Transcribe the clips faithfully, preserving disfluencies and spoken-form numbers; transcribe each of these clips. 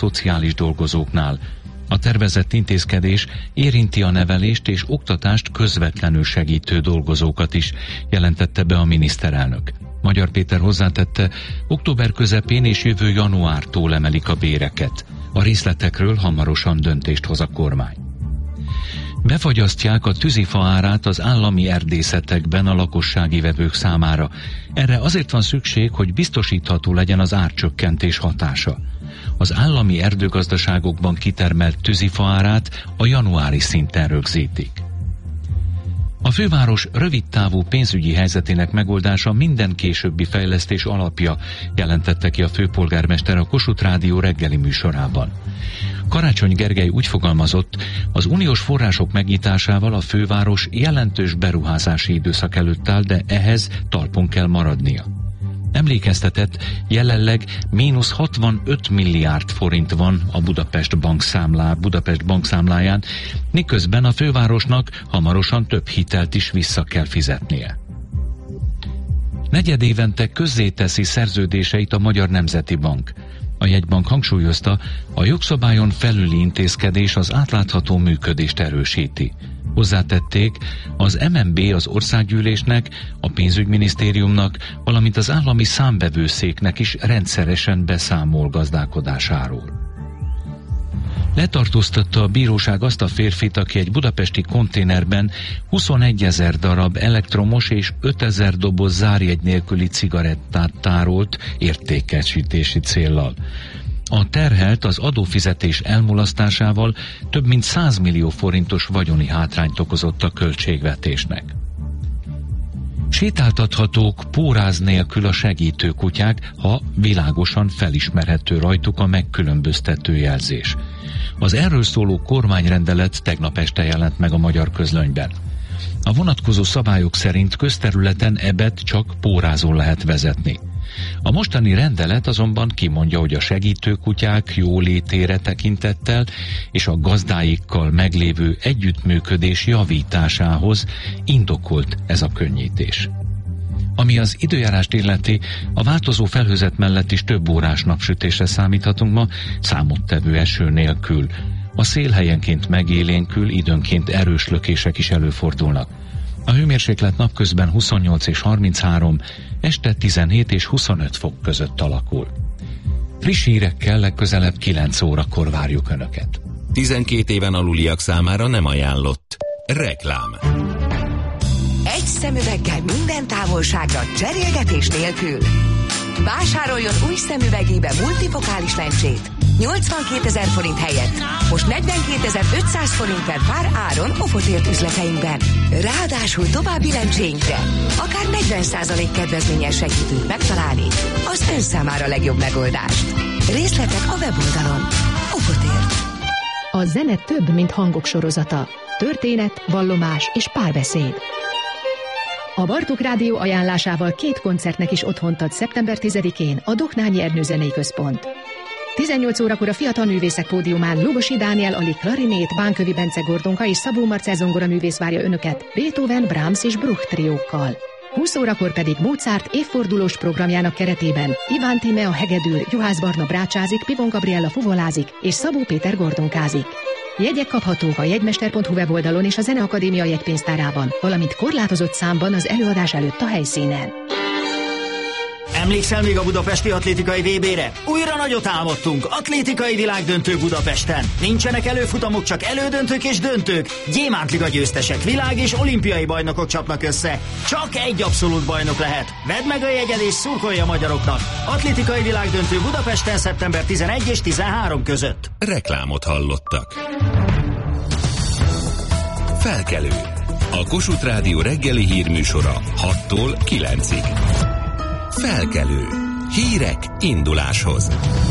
szociális dolgozóknál. A tervezett intézkedés érinti a nevelést és oktatást közvetlenül segítő dolgozókat is, jelentette be a miniszterelnök. Magyar Péter hozzátette, október közepén és jövő januártól emelik a béreket. A részletekről hamarosan döntést hoz a kormány. Befagyasztják a tűzifa árát az állami erdészetekben a lakossági vevők számára. Erre azért van szükség, hogy biztosítható legyen az árcsökkentés hatása. Az állami erdőgazdaságokban kitermelt tűzifa árát a januári szinten rögzítik. A főváros rövidtávú pénzügyi helyzetének megoldása minden későbbi fejlesztés alapja, jelentette ki a főpolgármester a Kossuth Rádió reggeli műsorában. Karácsony Gergely úgy fogalmazott, az uniós források megnyitásával a főváros jelentős beruházási időszak előtt áll, de ehhez talpon kell maradnia. Emlékeztetett, jelenleg mínusz hatvanöt milliárd forint van a Budapest bankszámlá, Budapest bankszámláján, miközben a fővárosnak hamarosan több hitelt is vissza kell fizetnie. Negyedévente közzéteszi szerződéseit a Magyar Nemzeti Bank. A jegybank hangsúlyozta, a jogszabályon felüli intézkedés az átlátható működést erősíti. Hozzátették, az em en bé az országgyűlésnek, a pénzügyminisztériumnak, valamint az állami számvevőszéknek is rendszeresen beszámol gazdálkodásáról. Letartóztatta a bíróság azt a férfit, aki egy budapesti konténerben huszonegyezer darab elektromos és ötezer doboz zárjegy nélküli cigarettát tárolt értékesítési céllal. A terhelt az adófizetés elmulasztásával több mint száz millió forintos vagyoni hátrányt okozott a költségvetésnek. Sétáltathatók póráz nélkül a segítőkutyák, ha világosan felismerhető rajtuk a megkülönböztető jelzés. Az erről szóló kormányrendelet tegnap este jelent meg a Magyar Közlönyben. A vonatkozó szabályok szerint közterületen ebet csak pórázon lehet vezetni. A mostani rendelet azonban kimondja, hogy a segítőkutyák jólétére tekintettel és a gazdáikkal meglévő együttműködés javításához indokolt ez a könnyítés. Ami az időjárást illeti, a változó felhőzet mellett is több órás napsütésre számíthatunk ma, számottevő eső nélkül. A szél helyenként megélénkül, időnként erős lökések is előfordulnak. A hőmérséklet napközben huszonnyolc és harminchárom, este tizenhét és huszonöt fok között alakul. Friss hírekkel legközelebb kilenc órakor várjuk Önöket. tizenkét éven aluliak számára nem ajánlott. Reklám. Egy szemüveggel minden távolságra, cserélgetés nélkül. Vásároljon új szemüvegébe multifokális lencsét. nyolcvankétezer forint helyett most negyvenkétezer-ötszáz forint per pár áron Ofotért üzleteinkben. Ráadásul további lencséinkre akár negyven százalék kedvezménnyel segítünk megtalálni az ön számára legjobb megoldást. Részletek a weboldalon. Ofotért. A zene több, mint hangok sorozata. Történet, vallomás és párbeszéd. A Bartók Rádió ajánlásával két koncertnek is otthont ad szeptember tizedikén a Doknányi Ernő Zenei Központ. tizennyolc órakor a Fiatal Művészek Pódiumán Lugosi Dániel Ali klarinét, Bánkövi Bence Gordonka és Szabó Marcell zongoraművész várja Önöket Beethoven, Brahms és Bruch triókkal. húsz órakor pedig Mozart évfordulós programjának keretében Iván Tíme a hegedül, Juhász Barna brácsázik, Pivon Gabriella fuvolázik és Szabó Péter gordonkázik. Jegyek kaphatók a jegymester pont hu weboldalon és a Zeneakadémia jegypénztárában, valamint korlátozott számban az előadás előtt a helyszínen. Emlékszel még a budapesti atlétikai vé bére? Újra nagyot álmodtunk, atlétikai világdöntő Budapesten. Nincsenek előfutamok, csak elődöntők és döntők. Gyémántliga győztesek, világ és olimpiai bajnokok csapnak össze. Csak egy abszolút bajnok lehet. Vedd meg a jegyed és szurkolj a magyaroknak. Atlétikai világdöntő Budapesten szeptember tizenegy és tizenhárom között. Reklámot hallottak. Felkelő. A Kossuth Rádió reggeli hírműsora hattól kilencig. Felkelő. Hírek induláshoz.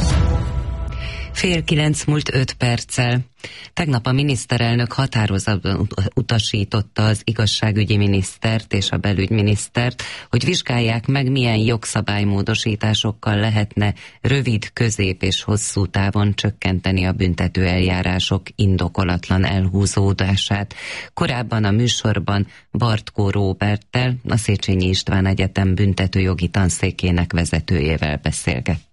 Fél kilenc múlt öt perccel. Tegnap a miniszterelnök határozatban utasította az igazságügyi minisztert és a belügyminisztert, hogy vizsgálják meg, milyen jogszabálymódosításokkal lehetne rövid, közép és hosszú távon csökkenteni a büntető eljárások indokolatlan elhúzódását. Korábban a műsorban Bartkó Róberttel, a Széchenyi István Egyetem büntetőjogi tanszékének vezetőjével beszélgettem.